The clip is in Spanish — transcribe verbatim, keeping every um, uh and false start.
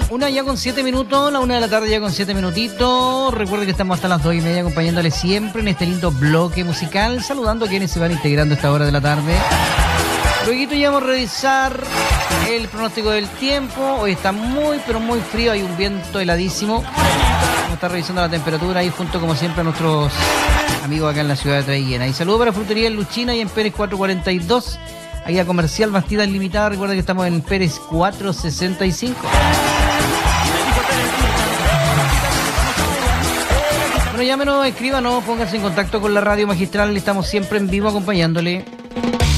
Una ya con siete minutos, la una de la tarde ya con siete minutitos. Recuerden que estamos hasta las dos y media acompañándoles siempre en este lindo bloque musical, saludando a quienes se van integrando a esta hora de la tarde. Luego ya vamos a revisar el pronóstico del tiempo. Hoy está muy, pero muy frío, hay un viento heladísimo. Vamos a estar revisando la temperatura ahí junto, como siempre, a nuestros amigos acá en la ciudad de Traiguena. Y saludo para Frutería en Luchina y en Pérez cuatrocientos cuarenta y dos. Ahí a Comercial Bastidas Limitada. Recuerda que estamos en Pérez cuatrocientos sesenta y cinco. Bueno, llámenos, escríbanos, pónganse en contacto con la radio magistral. Estamos siempre en vivo acompañándole.